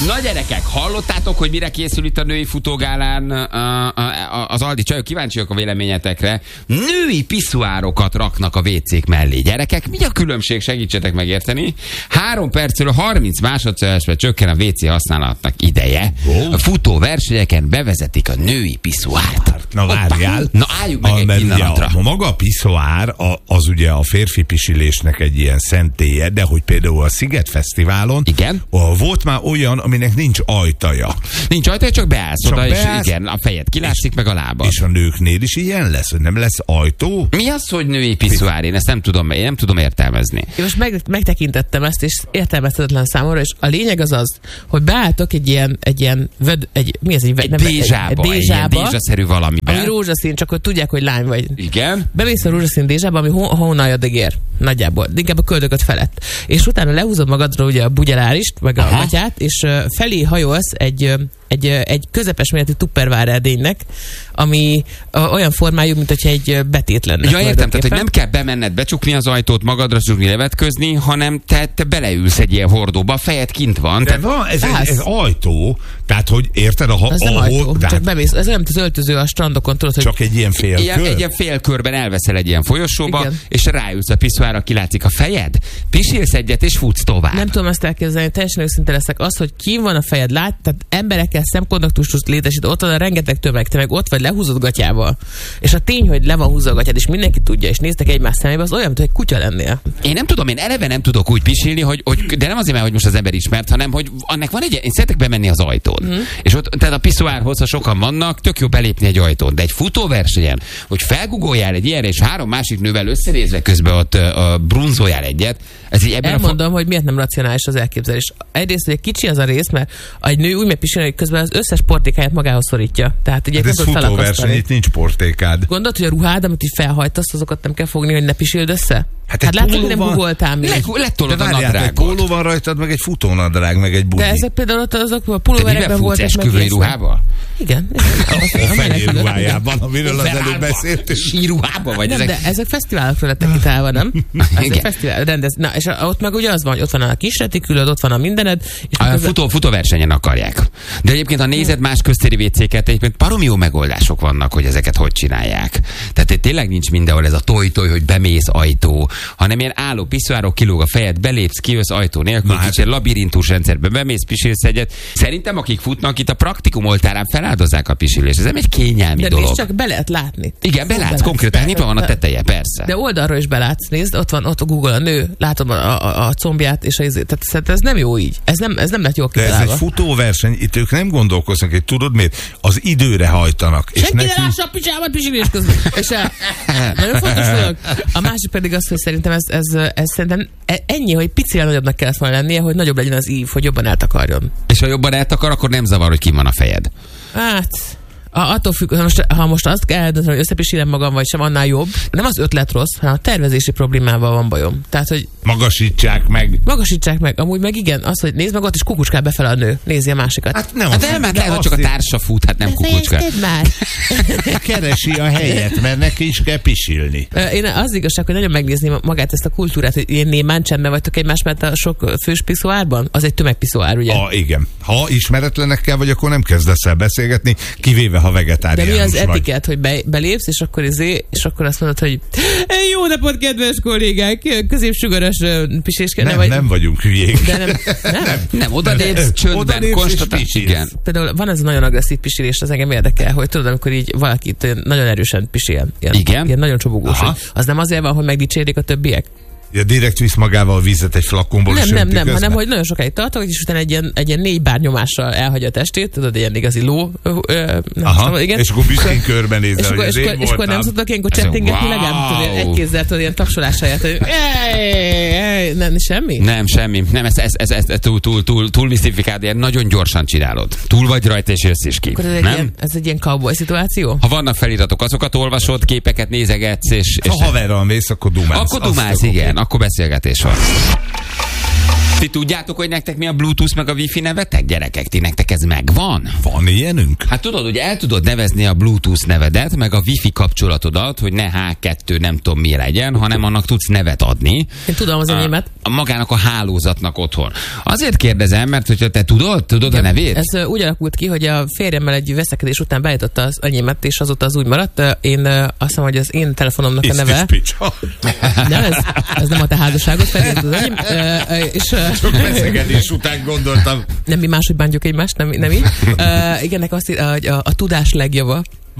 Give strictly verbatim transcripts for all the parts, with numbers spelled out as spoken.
Na gyerekek, hallottátok, hogy mire készül itt a női futógálán az Aldi csajok? Kíváncsiak a véleményetekre. Női piszuárokat raknak a vécék mellé. Gyerekek, mi a különbség? Segítsetek megérteni. Három percről harminc másodpercre csökken a vécé használatnak ideje. A futóversenyeken bevezetik a női piszuárt. Na várjál. Na álljunk meg a, egy pillanatra. A, a maga a piszoár az ugye a férfi pisilésnek egy ilyen szentélye, de hogy például a Sziget Fesztiválon igen? volt már olyan, aminek nincs ajtaja. Nincs ajtaja, csak beállsz csak oda, beállsz, és igen, a fejed kilátszik, meg a lábad. És a nőknél is ilyen lesz, hogy nem lesz ajtó? Mi az, hogy női piszuár? Én ezt nem tudom, én nem tudom értelmezni. Én most meg, megtekintettem ezt, és értelmezhetetlen számomra, és a lényeg az az, hogy beálltok egy ilyen, egy ilyen, vöd, egy, mi ez, egy, egy nem, dézsába, egy, egy ilyen dézsaszerű valamiben. Ami rózsaszín, csak hogy tudják, hogy lány vagy. Igen. Bemész a rózsaszín dézsába, ami hó, hónaljad ér. Nagyjából. Inkább a köldököt felett. És utána lehúzod magadra ugye a bugyelárist, meg a gatyát, és uh, felé hajolsz egy, egy, egy közepes méretű tupperware edénynek, ami uh, olyan formájú, mint hogyha egy betét lenne. Ja, értem, tehát hogy nem kell bemenned, becsukni az ajtót, magadra zsugni, levetközni, hanem te, te beleülsz egy ilyen hordóba, a fejed kint van. De van, ez, ez, ez ajtó, tehát hogy érted a... Az nem a, ajtó, tehát, csak bemész, ez olyan, mint az öltöző a strandokon, tudod, hogy... Csak egy ilyen félkör? Ilyen, egy ilyen félkörben elveszel egy ilyen folyosóba, igen. És ráülsz a piszuárra, kilátszik a fejed, pisilsz egyet, és futsz tovább. Nem tudom ezt elképzelni, teljesen őszinte leszek. Az, hogy ki van a fejed, lát, tehát emberekkel szemkontaktust létesít, ott van a rengeteg tömeg, te meg ott vagy lehúzott gatyával. És a tény, hogy le van húzva a gatyád, és mindenki tudja, és néztek egymás szemébe, az olyan, mint hogy egy kutya lennél. Én nem tudom, én eleve nem tudok úgy pisilni, hogy, hogy de nem azért, mert hogy most az ember ismert, hanem hogy annak van egy, én szeretek bemenni az ajtón. Mm. És ott, tehát a piszuárhoz, ha sokan vannak, tök jó belépni egy ajtón. De egy futóversenyen, hogy felgugoljál egy ilyen, és három másik nővel összenézve közben ott uh, brunzoljál egyet, ez így ebben elmondom, a fo- hogy miért nem racionális az elképzelés. Egyrészt, hogy kicsi az a rész, mert egy nő úgy megpisilni, hogy közben az összes portékáját magához szorítja. Tehát ugye hát ez futóverseny, itt nincs portékád. Gondolod, hogy a ruhád, amit így felhajtasz, azokat nem kell fogni, hogy ne pisild össze? Hát, hát látod, hogy nem googoltál még. Lettolod a nadrágot. Egy póló van rajtad, meg egy futónadrág, meg egy bugyi. De ezek például ott azok a pulóverekben voltak meg. Esküvői ruhába? Igen. A fehér ruhájában, amiről az előbb beszéltünk. Síruhába vagy? Nem, ezek... de ezek fesztiválokra lettek kitálva, nem? Ezek fesztivál, rendez. Na, és ott meg ugye az van, hogy ott van a kis retikülöd, ott van a mindened. És a futó, futóversenyen akarják. De egyébként, ha nézed más köztéri vécéket, egyébként baromi jó megoldások vannak, hogy ezeket hogy csinálják. Tehát tényleg nincs mindenhol ez a toj-toj, hogy bemész ajtó, hanem ilyen álló piszuárok, kilóg a fejed, belépsz, kijössz ajtó nélkül, hát kicsit labirintus rendszerben bemész, pisilsz egyet. Szerintem, akik futnak itt a praktikum oltárán, feláldozzák a pisilést. Ez nem egy kényelmi de dolog. De csak be lehet látni. Igen, belátsz, belátsz konkrétan, nyilván van a teteje, persze. De oldalról is belátsz, nézd, ott van, ott a Google a nő, látom a, a, a combját, és a izé, tehát ez nem jó így. Ez nem, ez nem lett jól kitalálva. De ez egy futóverseny, itt ők nem gondolkoznak, hogy tudod miért? Az időre hajtanak. Senki ne lássa a picsámat pisilés közben. És a, nagyon fontos dolog. A másik pedig az, hogy szerintem ez, ez, ez szerintem ennyi, hogy picivel nagyobbnak kellett volna lennie, hogy nagyobb legyen az ív, hogy jobban eltakarjon. És ha jobban eltakar, akkor nem zavar, hogy kim van a fejed. Hát... A, attól függ, ha most, ha most azt kell eldönteni, hogy összepisilem magam, vagy sem, annál jobb. Nem az ötlet rossz, hanem a tervezési problémával van bajom. Tehát, hogy... Magasítsák meg. Magasítsák meg. Amúgy meg igen, az, hogy nézd meg ott, és kukucskál befele a nő. Nézi a másikat. Hát nem, hát nem, hát lehet, hogy csak a társa fut, hát nem kukucskál. már. Keresi a helyet, mert neki is kell pisilni. Én az igazság, hogy nagyon megnézni magát ezt a kultúrát, hogy ilyen némán csendben vagytok egymás mellett a sok fős piszoárban. Az egy tömegpiszoár, ugye? Ah, igen. Ha ismeretlenekkel vagy, akkor nem kezdesz el beszélgetni, kivéve ha vegetáriánus vagy. De mi az etikett, hogy be, belépsz, és akkor, izé, és akkor azt mondod, hogy jó napot, kedves kollégák, középsugaras piséskedne. Nem, vagy... nem vagyunk hülyék. De nem, nem. nem, nem oda lépsz, csöndben, konstatálsz, igen. Például van ez a nagyon agresszív pisilés, az engem érdekel, hogy tudod, amikor így valaki nagyon erősen pisil. Ilyen, igen. Ilyen nagyon csobogós. Az nem azért van, hogy megdicsérjék a többiek? Ja, direkt visz magával vizet egy flakonból. Nem, nem, nem, hanem hogy nagyon sokáig tartok, és utána egy ilyen, egy ilyen négy bár nyomással elhagyja a testét, tudod, ilyen igazi ló. Ö, ö, nem Aha, tudom, igen. És akkor büszkén körbenézel, és hogy akkor, az és, én akkor, és akkor nem szoktak ilyenkor csettingetni, wow. legalább tudod, egy kézzel tudod, ilyen tapsolással, hogy nem, semmi? Nem, semmi. Nem, ez, ez, ez, ez, ez túl, túl, túl, túl misztifikált, ilyen nagyon gyorsan csinálod. Túl vagy rajta, és jössz is ki. Akkor ez egy, nem? ilyen, ez egy ilyen cowboy szituáció? Ha vannak feliratok, azokat olvasod, képeket nézegetsz, és... Ha és haverral mész, akkor dumálsz. Akkor dumálsz, igen, akkor beszélgetés van. Ti tudjátok, hogy nektek mi a Bluetooth meg a Wi-Fi nevetek, gyerekek? Ti nektek ez megvan? Van ilyenünk? Hát tudod, hogy el tudod nevezni a Bluetooth nevedet, meg a Wi-Fi kapcsolatodat, hogy ne há kettő nem tudom mi legyen, hanem annak tudsz nevet adni. Én tudom az enyémet. A, magának a hálózatnak otthon. Azért kérdezem, mert hogyha te tudod, tudod igen, a nevét? Ez uh, úgy alakult ki, hogy a férjemmel egy veszekedés után beállította az enyémet, és azóta az úgy maradt. Uh, én uh, azt hiszem, hogy az én telefonomnak a neve... Nem, ez, ez nem a te házasságot, pedig az enyém. Uh, és, uh, Csak veszekedés után gondoltam. Nem mi máshogy bántjuk egymást, nem, nem így. Uh, igen, nekem azt ír, a, a, a tudás legjava.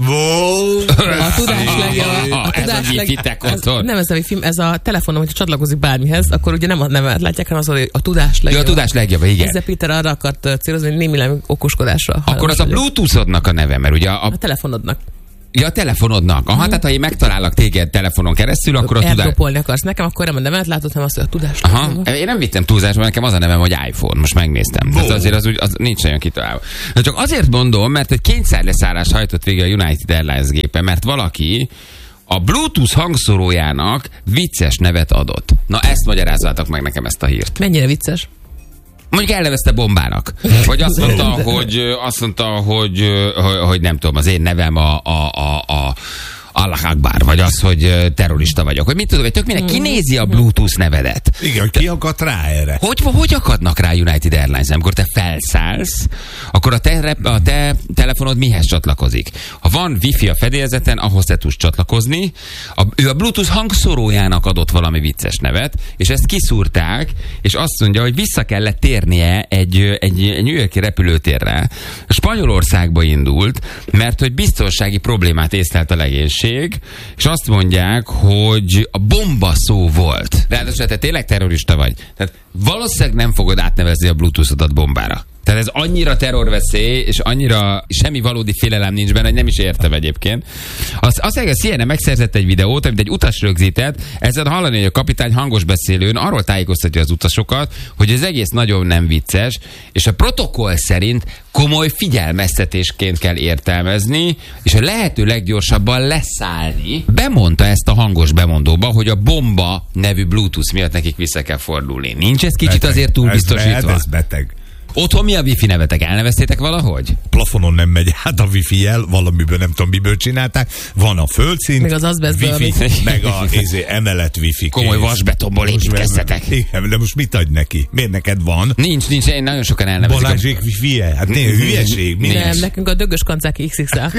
Wow, a tudás legjava. A tudás legjava. Nem ez a film, ez a telefonom, hogyha csatlakozik bármihez, akkor ugye nem a nevet látják, hanem az, hogy a tudás legjava. Ja, a tudás legjava, igen. Ezzel Péter arra akart célozni, hogy némileg okoskodásra. Akkor az a Bluetooth-odnak a neve, mert ugye a... A telefonodnak. Ja, a telefonodnak. Aha, hmm. tehát ha én megtalállak téged telefonon keresztül, akkor a tudás... Elkopolni akarsz nekem, akkor nem a nevet látod, hanem azt, hogy a tudás. Aha, én nem vittem túlzásba, nekem az a nevem, hogy iPhone. Most megnéztem. Tehát azért az, úgy, az nincs nagyon kitalálva. De csak azért mondom, mert egy kényszerleszállás hajtott végre a United Airlines gépe, mert valaki a Bluetooth hangszórójának vicces nevet adott. Na ezt magyarázzátok meg nekem, ezt a hírt. Mennyire vicces? Mondjuk elnevezte bombának. Vagy azt mondta, hogy, azt mondta, hogy, hogy nem tudom, az én nevem a, a, a, a Allah Akbar, vagy az, hogy terrorista vagyok. Hogy mit tudom, hogy tök minden kinézi a Bluetooth nevedet. Igen, ki akadt rá erre? Hogy, hogy akadnak rá United Airlines? Amikor te felszállsz, akkor a te, a te telefonod mihez csatlakozik? Ha van Wi-Fi a fedélzeten, ahhoz te tudsz csatlakozni. A, ő a Bluetooth hangszórójának adott valami vicces nevet, és ezt kiszúrták, és azt mondja, hogy vissza kellett térnie egy, egy, egy New York-i repülőtérre. Spanyolországba indult, mert hogy biztonsági problémát észlelt a legénység, és azt mondják, hogy a bomba szó volt. Ráadásul te tényleg terrorista vagy. Tehát valószínűleg nem fogod átnevezni a Bluetooth-odat bombára. Tehát ez annyira terrorveszély, és annyira semmi valódi félelem nincs benne, hogy nem is értem egyébként. Azt, azt mondja, a C N N megszerzett egy videót, amit egy utas rögzített, ezzel hallani, hogy a kapitány hangos beszélőn arról tájékoztatja az utasokat, hogy az egész nagyon nem vicces, és a protokoll szerint komoly figyelmeztetésként kell értelmezni, és a lehető leggyorsabban leszállni. Bemondta ezt a hangos bemondóba, hogy a bomba nevű Bluetooth miatt nekik vissza kell fordulni. Nincs ez kicsit beteg, azért túl biztosítva? Ez beteg. Otthon mi a Wi-Fi nevetek? Elneveztétek valahogy? Plafonon nem megy át a Wi-Fi jel, valamiből nem tudom miből csinálták. Van a földszint, meg az Wi-Fi, meg a izé, emelet Wi-Fi. Komoly vasbetonból építkeztetek. Igen, de most mit adj neki? Miért neked van? Nincs, nincs, én nagyon sokan elnevezik. Balázsék Wi-Fi-je? Hát néha hülyeség. Nem, nekünk a dögös kancák iksz iksz el.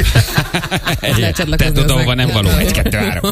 Te tudod, ahova nem való. Egy, kettő, három.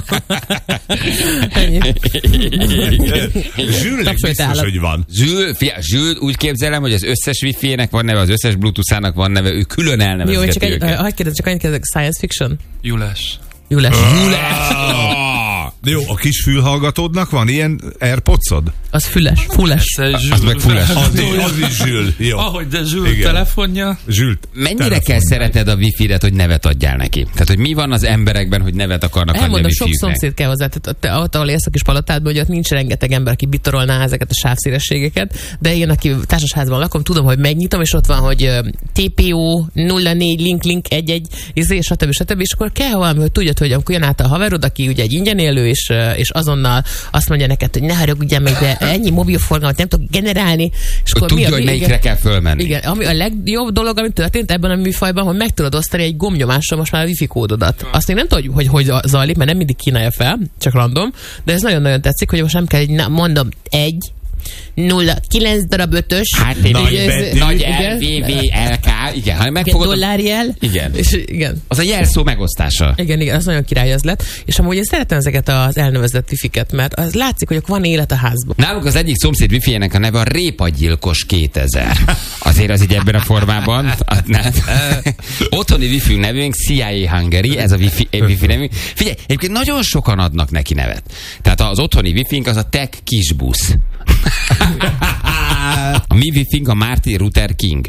Zsülnek biztos, hogy van. Zsül, fia, Zsül, úgy képzelem, hogy az összes Wi-Fi-nek van neve, az összes Bluetooth-ának van neve, ő külön elnevezgeti. Jó, csak egy, hagyj kérdezni, csak annyit kérdezik, science fiction? Julás. Julás. Jó, a kis fülhallgatódnak van ilyen AirPods-od? Az füles, fules. Az meg fules. Az, az is Zsül. Jó. Ahogy, de Zsül igen. Telefonja. Zsül Mennyire telefonja. Kell szereted a Wi-Fi-et, hogy nevet adjál neki? Tehát, hogy mi van az emberekben, hogy nevet akarnak adni a Wi-Fi-nek? Elmondom, sok szomszéd kell hozzá. Tehát ott, ahol élsz a kis palotádban, hogy ott nincs rengeteg ember, aki bitorolná ezeket a sávszélességeket, de én, aki társasházban lakom, tudom, hogy megnyitom, és ott van, hogy té pé ó nulla négy link link egy egy, izé, stb. stb. És akkor kell valami, hogy tudjad, hogy amikor jön át a haverod, aki ugye egy ingyen élő, és, és azonnal azt mondja neked, hogy ne haragudjál meg, de ennyi mobilforgalmat nem tudok generálni. És hogy tudja, hogy melyikre igen, kell fölmenni. Igen, ami a legjobb dolog, ami történt ebben a műfajban, hogy meg tudod osztani egy gombnyomással most már a Wi-Fi kódodat. Azt még nem tudod, hogy hogy zajlik, mert nem mindig kínálja fel, csak random, de ez nagyon-nagyon tetszik, hogy most nem kell, na, mondom, egy, nulla, kilenc darab ötös. Hát nagy, ez, nagy L, V, V, L, K, igen. Ha megfogod, dollárjel. Igen. És, igen. Az a jelszó megosztása. Igen, igen, az nagyon király az lett. És amúgy én szeretem ezeket az elnevezett wifi-ket, mert az látszik, hogy van élet a házban. Nálunk az egyik szomszéd wifi-nek a neve a Répagyilkos kétezer. Azért az így ebben a formában. Otthoni wifi nevünk C I A Hungary, ez a wifi, wifi nevünk. Figyelj, egyébként nagyon sokan adnak neki nevet. Tehát az otthoni wifi-nk az a Tech Kisbusz. A mi wifi-nk a Martin Luther King.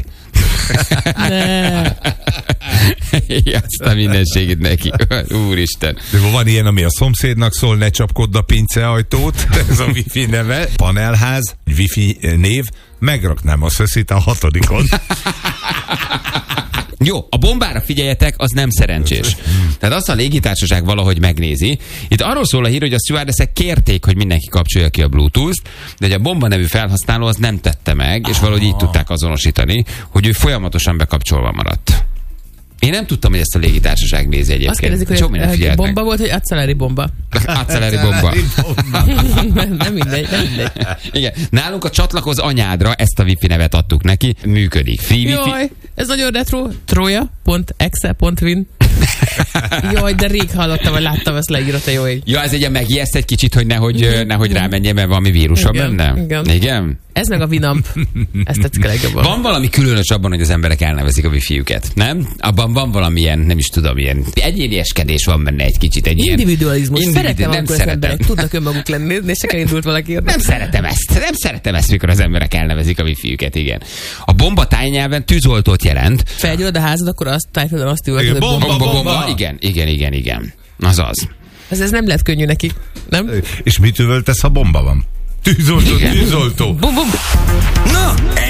Azt a mindenségét neki. Úristen. De van ilyen, ami a szomszédnak szól, ne csapkodd a pinceajtót, ez a wifi neve. Panelház, wifi név, megraknám a szöszit a hatodikon. Jó, a bombára figyeljetek, az nem szerencsés. Tehát azt a légitársaság valahogy megnézi. Itt arról szól a hír, hogy a stewardessek kérték, hogy mindenki kapcsolja ki a Bluetooth-t, de hogy a bomba nevű felhasználó az nem tette meg, és valahogy így tudták azonosítani, hogy ő folyamatosan bekapcsolva maradt. Én nem tudtam, hogy ezt a légitársaság nézi egyébként. Azt kérdezik, hogy, hogy bomba meg. Volt, hogy acceleri bomba. Acceleri bomba. nem, nem mindegy, nem mindegy. Igen. Nálunk a csatlakoz anyádra ezt a wifi nevet adtuk neki. Működik. Free wifi. Jaj, ez nagyon retro. troja pont exe pont win Jaj, de rég hallottam, vagy láttam ezt leírata, jó ég. Ja, ez egy megijeszt egy kicsit, hogy nehogy, nehogy rámenjen, mert valami vírusa benne. Igen. Igen? Ez meg a Winamp. Ezt tetszik a legjobban. Van valami különös abban, hogy az emberek elnevezik a wifi-üket, nem? Abban van valamilyen, nem is tudom, ilyen egyénieskedés van benne egy kicsit. Egy individualizmus. Ilyen, szeretem, amikor az emberek tudnak önmaguk lenni, és se elindult valaki. Nem szeretem ezt. Nem szeretem ezt, mikor az emberek elnevezik a wifi-üket, igen. A bomba tájnyelven tűzoltót jelent. Felgyullad a házad, akkor azt tájföldön azt üvöltöd, hogy bomba, bomba, bomba, bomba. Igen, igen, igen, igen. Azaz. Ez, ez nem lett könnyű neki, nem? És mit üvöltesz, ha bomba van? Tűzoltó, tűzoltó. Bum, bum. Na!